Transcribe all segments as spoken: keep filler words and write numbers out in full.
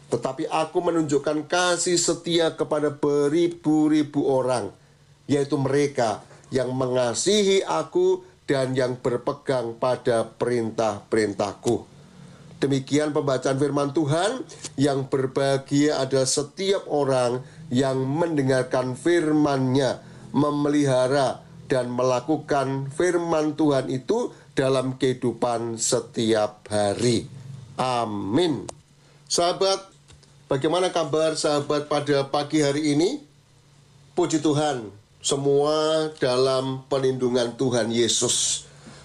Tetapi aku menunjukkan kasih setia kepada beribu-ribu orang, yaitu mereka yang mengasihi aku dan yang berpegang pada perintah-perintahku. Demikian pembacaan firman Tuhan. Yang berbahagia adalah setiap orang yang mendengarkan firman-Nya, memelihara dan melakukan firman Tuhan itu dalam kehidupan setiap hari. Amin. Sahabat, bagaimana kabar sahabat pada pagi hari ini? Puji Tuhan, semua dalam perlindungan Tuhan Yesus.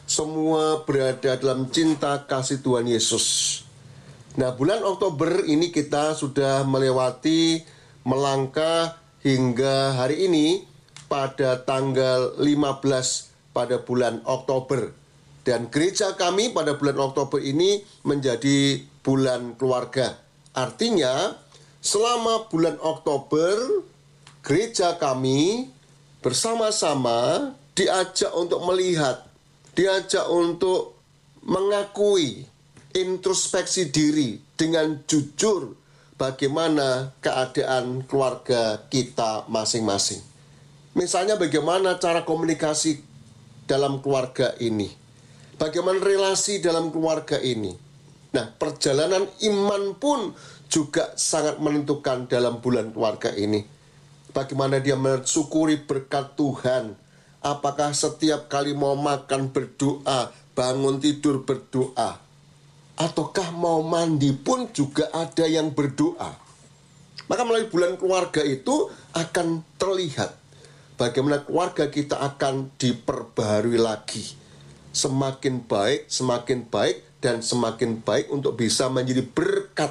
Semua berada dalam cinta kasih Tuhan Yesus. Nah, bulan Oktober ini kita sudah melewati, melangkah hingga hari ini pada tanggal lima belas pada bulan Oktober. Dan gereja kami pada bulan Oktober ini menjadi bulan keluarga. Artinya, selama bulan Oktober, gereja kami bersama-sama diajak untuk melihat, diajak untuk mengakui, introspeksi diri dengan jujur bagaimana keadaan keluarga kita masing-masing. Misalnya bagaimana cara komunikasi dalam keluarga ini, bagaimana relasi dalam keluarga ini. Nah, perjalanan iman pun juga sangat menentukan dalam bulan keluarga ini. Bagaimana dia mensyukuri berkat Tuhan. Apakah setiap kali mau makan berdoa, bangun tidur berdoa, ataukah mau mandi pun juga ada yang berdoa. Maka melalui bulan keluarga itu akan terlihat bagaimana keluarga kita akan diperbaharui lagi. Semakin baik, semakin baik, dan semakin baik untuk bisa menjadi berkat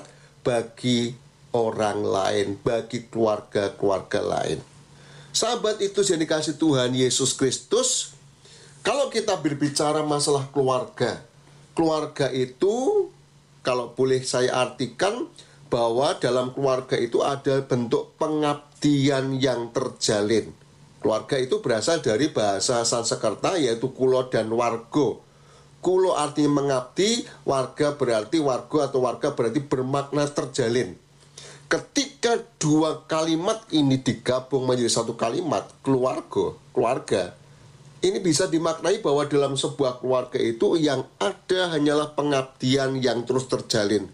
bagi orang lain, bagi keluarga-keluarga lain. Sahabat itu yang dikasih Tuhan Yesus Kristus, kalau kita berbicara masalah keluarga, keluarga itu, kalau boleh saya artikan, bahwa dalam keluarga itu ada bentuk pengabdian yang terjalin. Keluarga itu berasal dari bahasa Sanskerta, yaitu kulo dan wargo. Kulo artinya mengabdi, warga berarti wargo atau warga berarti bermakna terjalin. Ketika dua kalimat ini digabung menjadi satu kalimat, keluarga, keluarga, ini bisa dimaknai bahwa dalam sebuah keluarga itu yang ada hanyalah pengabdian yang terus terjalin.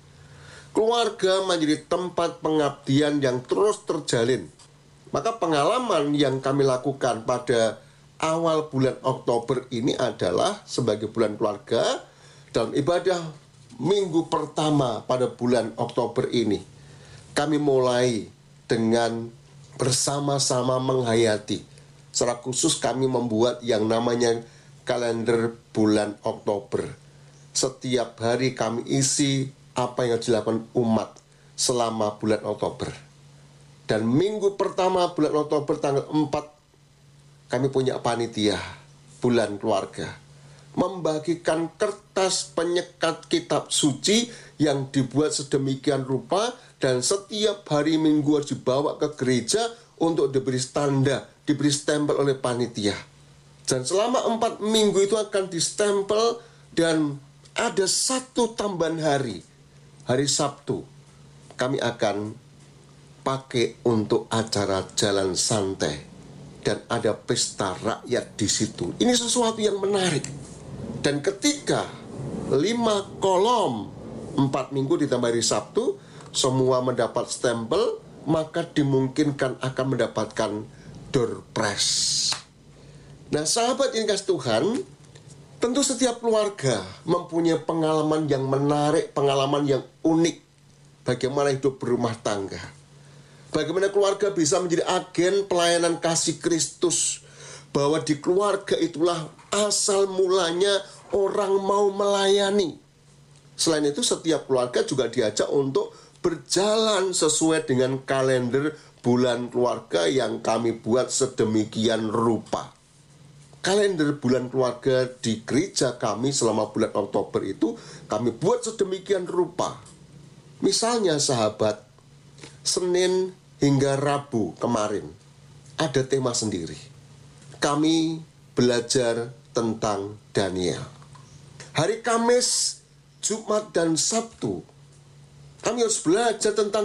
Keluarga menjadi tempat pengabdian yang terus terjalin. Maka pengalaman yang kami lakukan pada awal bulan Oktober ini adalah sebagai bulan keluarga, dalam ibadah minggu pertama pada bulan Oktober ini, kami mulai dengan bersama-sama menghayati. Secara khusus kami membuat yang namanya kalender bulan Oktober. Setiap hari kami isi apa yang dilakukan umat selama bulan Oktober. Dan minggu pertama bulan Oktober tanggal empat, kami punya panitia bulan keluarga, membagikan kertas penyekat kitab suci yang dibuat sedemikian rupa, dan setiap hari Minggu harus dibawa ke gereja untuk diberi tanda, diberi stempel oleh panitia. Dan selama empat minggu itu akan distempel, dan ada satu tambahan hari, hari Sabtu, kami akan pakai untuk acara jalan santai. Dan ada pesta rakyat di situ. Ini sesuatu yang menarik. Dan ketika lima kolom empat minggu ditambah hari Sabtu, semua mendapat stempel, maka dimungkinkan akan mendapatkan door prize. Nah, sahabat yang kasih Tuhan, tentu setiap keluarga mempunyai pengalaman yang menarik, pengalaman yang unik. Bagaimana hidup berumah tangga. Bagaimana keluarga bisa menjadi agen pelayanan kasih Kristus. Bahwa di keluarga itulah asal mulanya orang mau melayani. Selain itu, setiap keluarga juga diajak untuk berjalan sesuai dengan kalender bulan keluarga yang kami buat sedemikian rupa. Kalender bulan keluarga di gereja kami selama bulan Oktober itu kami buat sedemikian rupa. Misalnya sahabat, Senin hingga Rabu kemarin ada tema sendiri. Kami belajar tentang Daniel. Hari Kamis, Jumat, dan Sabtu kami harus belajar tentang